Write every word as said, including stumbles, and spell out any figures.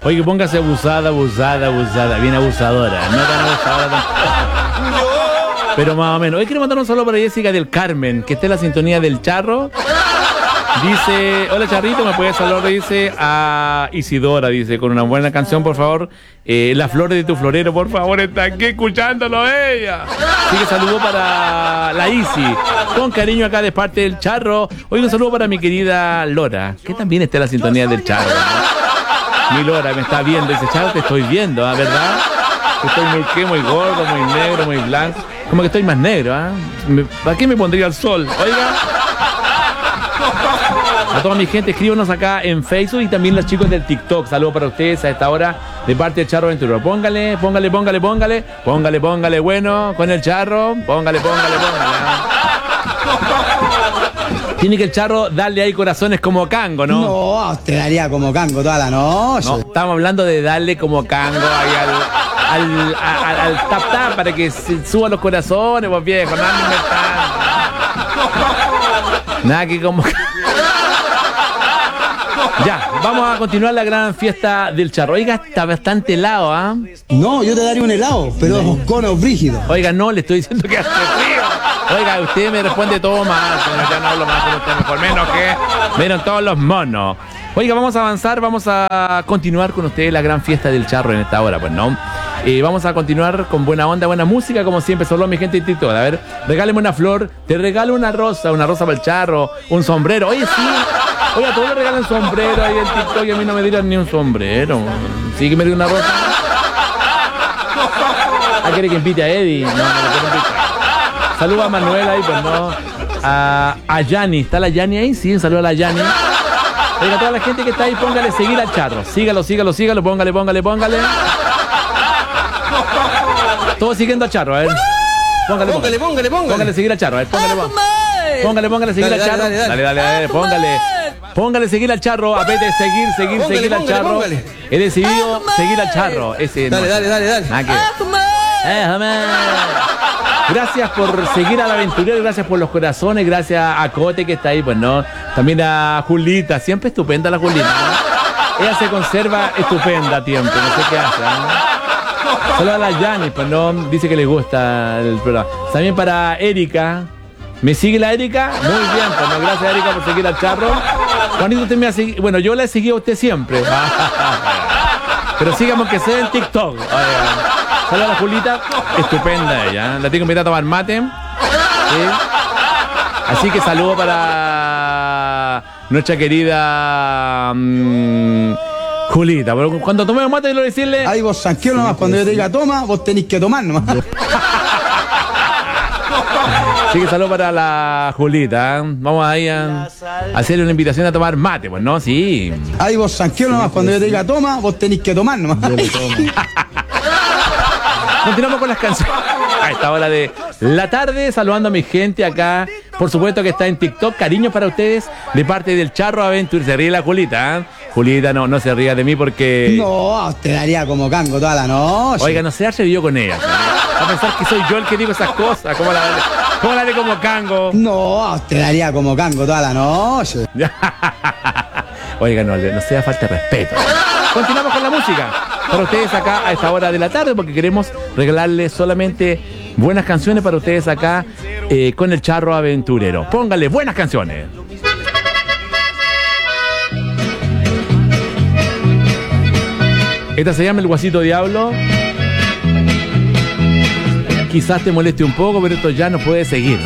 Oye, póngase abusada, abusada, abusada. Bien abusadora. No tan abusadora tampoco. Pero más o menos. Hoy quiero mandar un saludo para Jessica del Carmen, que está en la sintonía del Charro. Dice, hola Charrito, ¿me puedes saludar? Dice a Isidora, dice, con una buena canción, por favor. Eh, Las flores de tu florero, por favor, está aquí escuchándolo ella. Así que saludo para la Isi, con cariño acá de parte del Charro. Hoy un saludo para mi querida Lora, que también está en la sintonía del Charro, ¿no? Mi Lora me está viendo, dice, Charro, te estoy viendo, ¿eh? ¿Verdad? Estoy muy, ¿qué? Muy gordo, muy negro, muy blanco. Como que estoy más negro, ¿ah? ¿eh? ¿Para qué me pondría el sol? Oiga. A toda mi gente, escríbanos acá en Facebook y también los chicos del TikTok. Saludos para ustedes a esta hora de parte del Charro Aventurero. Póngale, póngale, póngale, póngale. Póngale, póngale, bueno, con el Charro. Póngale, póngale, póngale. Tiene que el Charro darle ahí corazones como Cango, ¿no? No, te daría como Cango toda la noche. No, estamos hablando de darle como Cango ahí al, al, al, al tap tap para que se suban los corazones, pues viejo. Nada inventando. Nada que como... Ya, vamos a continuar la gran fiesta del Charro. Oiga, está bastante helado, ¿ah? ¿eh? No, yo te daría un helado, pero esos conos brígidos. Oiga, no, le estoy diciendo que hace frío. Oiga, usted me responde todo mal, señor, ya no hablo más con usted, mejor menos que vieron todos los monos. Oiga, vamos a avanzar, vamos a continuar con ustedes la gran fiesta del Charro en esta hora, pues, ¿no? Eh, vamos a continuar con buena onda, buena música, como siempre, solo mi gente de TikTok. A ver, regáleme una flor, te regalo una rosa, una rosa para el Charro, un sombrero. Oye, sí. Oye, a todos le regalan sombrero ahí en TikTok y a mí no me dirán ni un sombrero. Sí que me dio una rosa. Ah, quiere que invite a Eddie. No, no lo quiero invitar. Saludos a Manuel ahí, pues no. A, a Yani. ¿Está la Yani ahí? Sí, un saludo a la Yani. Oiga, a toda la gente que está ahí, póngale seguir al Charro. Sígalo, sígalo, sígalo, póngale, póngale, póngale. Todos siguiendo al Charro, a ver. Póngale, póngale, póngale, póngale. Póngale seguir al Charro, a ver, póngale, póngale. Póngale, póngale, seguir al Charro. Dale, dale, dale, dale, póngale. Póngale seguir al Charro, a vez de seguir, seguir, póngale, seguir póngale, al Charro. Póngale. He decidido seguir al Charro. Ese dale, no. dale, dale, dale, dale. Eh, gracias por seguir al aventurero, gracias por los corazones, gracias a Cote que está ahí, pues no. También a Julita, siempre estupenda la Julita, ¿no? Ella se conserva estupenda a tiempo, no sé qué hace, ¿no? Solo a la Yani, pues no, dice que le gusta el programa. También para Erika. ¿Me sigue la Erika? Muy bien, pues no, gracias Erika por seguir al Charro. Juanito, usted me ha seguido. Bueno, yo la he seguido a usted siempre. Pero sigamos que sea en TikTok. Saludos a la Julita. Estupenda ella. La tengo que invitar a tomar mate. ¿Sí? Así que saludo para nuestra querida um, Julita. Pero cuando tomemos mate, quiero decirle. Ahí vos tranquilo nomás. Cuando yo te diga toma, vos tenés que tomar nomás. Así que saludos para la Julita. ¿eh? Vamos ahí a, a hacerle una invitación a tomar mate, pues, ¿no? Sí. Ahí vos tranquilo nomás, cuando yo te diga toma, vos tenés que tomar nomás. Continuamos con las canciones. A esta hora de la tarde, saludando a mi gente acá. Por supuesto que está en TikTok. Cariño para ustedes de parte del Charro Aventurero. Se ríe la Julita, ¿eh? Julita, no, no se ría de mí porque... No, te daría como Cango toda la noche. Oiga, no se atrevió con ella. A pensar que soy yo el que digo esas cosas. ¿Cómo la, cómo la haré como Cango? No, te daría como Cango toda la noche. Oiga, no, no sea falta de respeto. Continuamos con la música. Para ustedes acá a esta hora de la tarde, porque queremos regalarles solamente buenas canciones para ustedes acá eh, con el Charro Aventurero. Pónganle buenas canciones. Esta se llama El Guasito Diablo. Quizás te moleste un poco, pero esto ya no puede seguir.